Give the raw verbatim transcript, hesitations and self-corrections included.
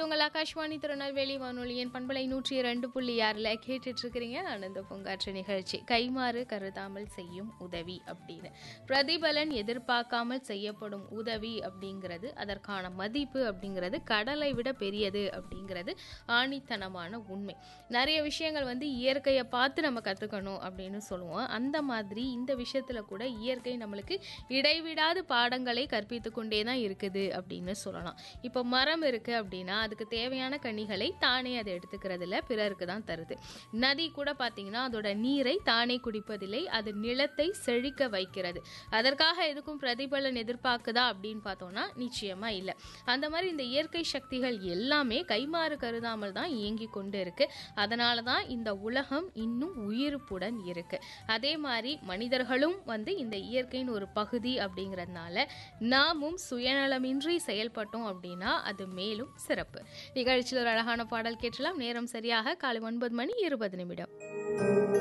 உங்கள் ஆகாஷ்வாணி திருநெல்வேலி வானொலியின் பண்பலை நூற்றி இரண்டு புள்ளி ஆறில் கேட்டுட்டு இருக்கிறீங்க. ஆனந்த பூங்காற்று நிகழ்ச்சி. கைமாறு கருதாமல் செய்யும் உதவி அப்படின்னு பிரதிபலன் எதிர்பார்க்காமல் செய்யப்படும் உதவி அப்படிங்கிறது, அதற்கான மதிப்பு அப்படிங்கிறது கடலை விட பெரியது அப்படிங்கிறது ஆணித்தனமான உண்மை. நிறைய விஷயங்கள் வந்து இயற்கையை பார்த்து நம்ம கற்றுக்கணும் அப்படின்னு சொல்லுவோம். அந்த மாதிரி இந்த விஷயத்துல கூட இயற்கை நம்மளுக்கு இடைவிடாது பாடங்களை கற்பித்து கொண்டே தான் இருக்குது அப்படின்னு சொல்லலாம். இப்போ மரம் இருக்கு அப்படின்னா அதுக்கு தேவையான கனிகளை தானே அதை எடுத்துக்கிறதுல பிறருக்கு தான் தருது. நதி கூட பார்த்தீங்கன்னா அதோட நீரை தானே குடிப்பதில்லை, அது நிலத்தை செழிக்க வைக்கிறது. அதற்காக எதுக்கும் பிரதிபலன் எதிர்பார்க்குதா அப்படின்னு பார்த்தோம்னா நிச்சயமா இல்லை. அந்த மாதிரி இந்த இயற்கை சக்திகள் எல்லாமே கைமாறு கருதாமல் தான் இயங்கி கொண்டு இருக்கு. அதனால தான் இந்த உலகம் இன்னும் உயிர்ப்புடன் இருக்கு. அதே மாதிரி மனிதர்களும் வந்து இந்த இயற்கையின் ஒரு பகுதி அப்படிங்கிறதுனால நாமும் சுயநலமின்றி செயல்பட்டோம் அப்படின்னா அது மேலும் சிறப்பு. நிகழ்ச்சியில் ஒரு அழகான பாடல் கேட்கலாம். நேரம் சரியாக காலை ஒன்பது மணி இருபது நிமிடம்.